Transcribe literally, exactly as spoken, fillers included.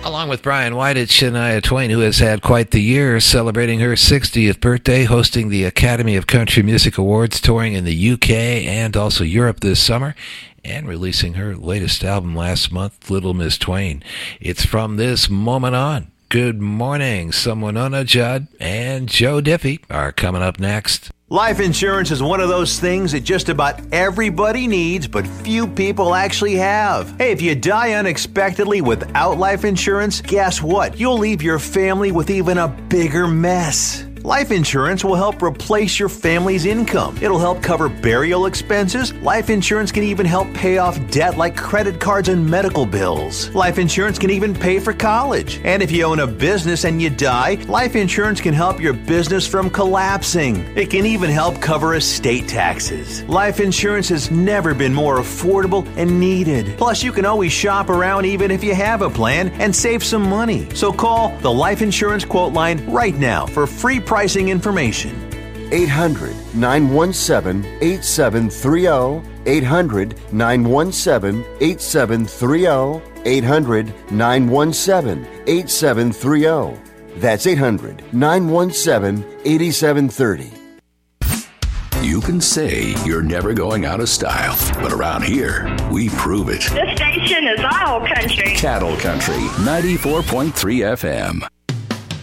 Along with Brian White, it's Shania Twain, who has had quite the year, celebrating her sixtieth birthday, hosting the Academy of Country Music Awards, touring in the U K and also Europe this summer, and releasing her latest album last month, Little Miss Twain. It's From This Moment On. Good morning. Someone Judd and Joe Diffie are coming up next. Life insurance is one of those things that just about everybody needs, but few people actually have. Hey, if you die unexpectedly without life insurance, guess what? You'll leave your family with even a bigger mess. Life insurance will help replace your family's income. It'll help cover burial expenses. Life insurance can even help pay off debt like credit cards and medical bills. Life insurance can even pay for college. And if you own a business and you die, life insurance can help your business from collapsing. It can even help cover estate taxes. Life insurance has never been more affordable and needed. Plus, you can always shop around even if you have a plan and save some money. So call the Life Insurance Quote Line right now for free pricing information. eight hundred, nine one seven, eight seven three zero. eight hundred, nine one seven, eight seven three zero. eight hundred, nine one seven, eight seven three zero. That's eight hundred, nine one seven, eight seven three zero. You can say you're never going out of style, but around here, we prove it. This station is all country. Cattle Country, ninety-four point three F M.